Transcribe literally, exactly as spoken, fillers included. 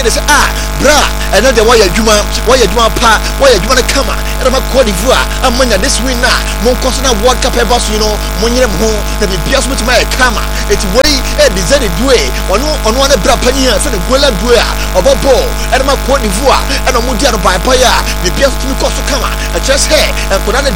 they say ah bra and then the why adwuma why adwuma pa why adwuma na kama and ma Cote d'Ivoire amanya this win na mon konsana World Cup ever so you know mon nyere ho na be bia so mutima e kama it way e design do e ono ono na bra pani ha say the gola do a obobo and ma Cote d'Ivoire and mo dia no by pa ya be bia so timi koso kama a just here and koda na